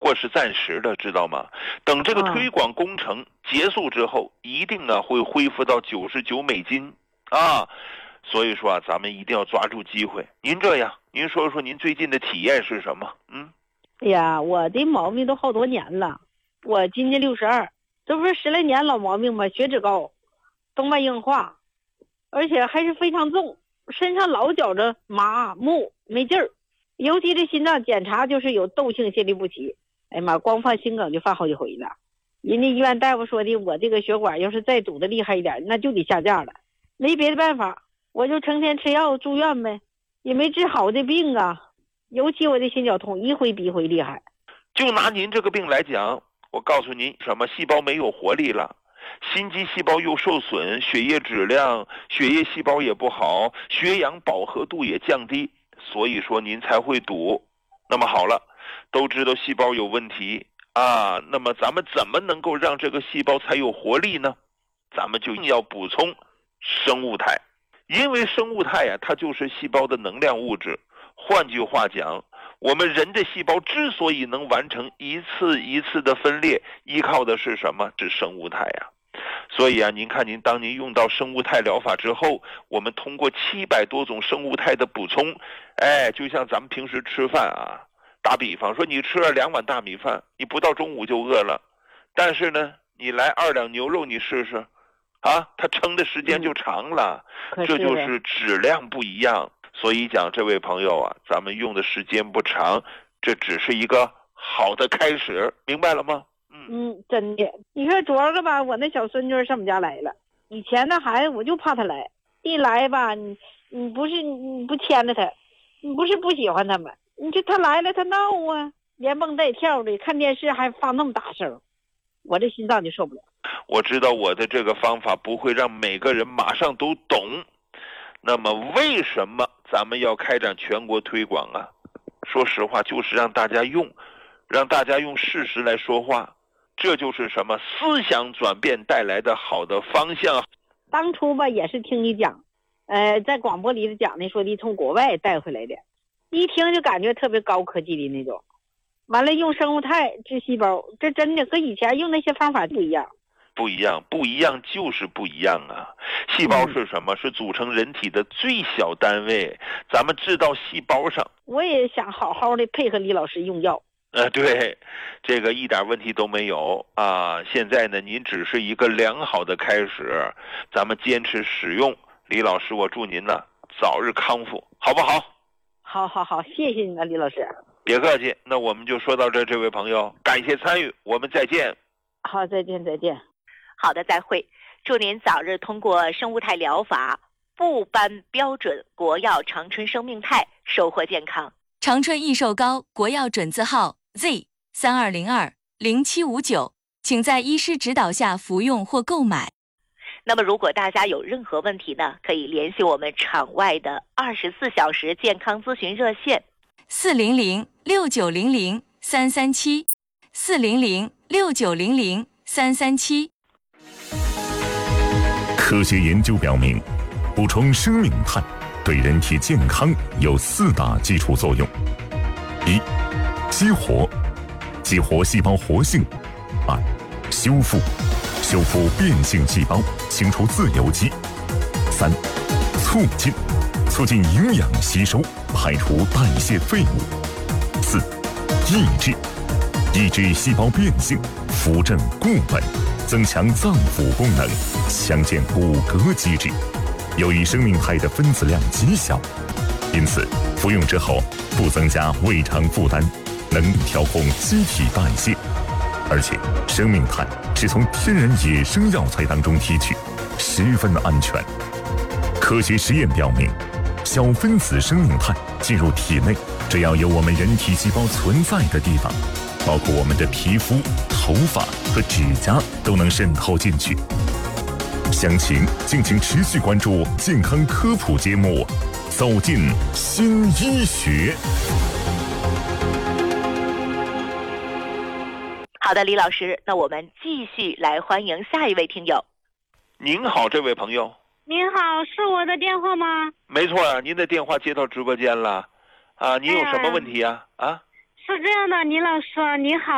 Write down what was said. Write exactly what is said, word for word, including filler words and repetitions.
过是暂时的，知道吗？等这个推广工程结束之后，一定呢会恢复到九十九美金啊。所以说啊，咱们一定要抓住机会。您这样，您说说您最近的体验是什么？嗯， 哎呀，我的毛病都好多年了，我今年六十二，这不是十来年老毛病吗？血脂高，动脉硬化，而且还是非常重，身上老觉着麻木没劲儿，尤其这心脏检查就是有窦性心律不齐。哎呀妈，光犯心梗就犯好几回了。人家医院大夫说的，我这个血管要是再堵得厉害一点，那就得下架了。没别的办法，我就成天吃药住院呗，也没治好这病啊。尤其我的心绞痛一回比一回厉害。 就拿您这个病来讲，我告诉您，什么细胞没有活力了，心肌细胞又受损，血液质量、血液细胞也不好，血氧饱和度也降低，所以说您才会堵。那么好了，都知道细胞有问题啊，那么咱们怎么能够让这个细胞才有活力呢？咱们就要补充生物肽，因为生物肽啊，它就是细胞的能量物质。换句话讲，我们人的细胞之所以能完成一次一次的分裂，依靠的是什么？是生物肽啊。所以啊，您看您当您用到生物肽疗法之后，我们通过七百多种生物肽的补充，哎，就像咱们平时吃饭啊，打比方说你吃了两碗大米饭，你不到中午就饿了，但是呢，你来二两牛肉你试试，啊，它撑的时间就长了， 嗯、 这就是质量不一样。所以讲，这位朋友啊，咱们用的时间不长，这只是一个好的开始，明白了吗？ 嗯嗯，真的。你说昨儿个吧，我那小孙女上我们家来了。以前那孩子我就怕他来，一来吧，你你不是你不牵着他，你不是不喜欢他们，你这他来了他闹啊，连蹦带跳的，看电视还放那么大声，我这心脏就受不了。 我知道我的这个方法不会让每个人马上都懂。那么为什么咱们要开展全国推广啊？说实话，就是让大家用，让大家用事实来说话，这就是什么思想转变带来的好的方向。 当初吧也是听你讲，呃，在广播里讲的，说的从国外带回来的，一听就感觉特别高科技的那种。完了用生物肽治细胞，这真的和以前用那些方法不一样。 不一样，不一样就是不一样啊！细胞是什么？是组成人体的最小单位。咱们治到细胞上， 我也想好好的配合李老师用药。 呃，对，这个一点问题都没有啊！现在呢，您只是一个良好的开始，咱们坚持使用。李老师，我祝您呢早日康复，好不好？ 好好好，谢谢你了，李老师。 别客气，那我们就说到这，这位朋友，感谢参与，我们再见。 好，再见，再见。 好的，再会。祝您早日通过生物肽疗法，部颁标准国药长春生命肽，收获健康。 长春益寿膏国药准字号 Z 三二零二零七五九，请在医师指导下服用或购买。 那么，如果大家有任何问题呢，可以联系我们场外的二十四小时健康咨询热线四零零六九零零三三七四零零六九零零三三七。 科学研究表明，补充生命肽对人体健康有四大基础作用：一、激活，激活细胞活性；二、修复，修复变性细胞，清除自由基；三、促进，促进营养吸收，排除代谢废物；四、抑制，抑制细胞变性，扶正固本，增强脏腑功能，强健骨骼机制。由于生命肽的分子量极小，因此服用之后不增加胃肠负担，能调控机体代谢。而且生命肽是从天然野生药材当中提取，十分安全。科学实验表明，小分子生命肽进入体内，只要有我们人体细胞存在的地方，包括我们的皮肤、头发和指甲都能渗透进去。详情敬请持续关注健康科普节目《走进新医学》。 好的，李老师，那我们继续来欢迎下一位听友。 您好，这位朋友。 您好，是我的电话吗？ 没错啊，您的电话接到直播间了。啊，您有什么问题啊？啊？ 是这样的，李老师，你好。